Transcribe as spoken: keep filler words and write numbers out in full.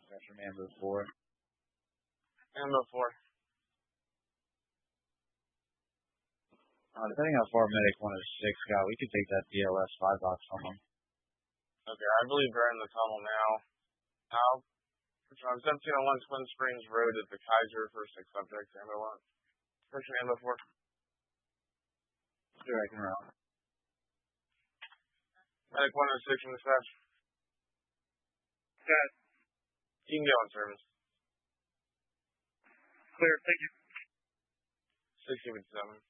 That's from Ambo four. Ambo four. Uh, depending on how far Medic one oh six got, we could take that B L S five box from him. Okay, I believe they're in the tunnel now. Now, from seventeen oh one Twin Springs Road at the Kaiser for six subjects, Ambo one. Person Ambo four. Directing around. Medic one oh six in the dispatch. Got it. You can go on service. Clear, thank you. six seven seven.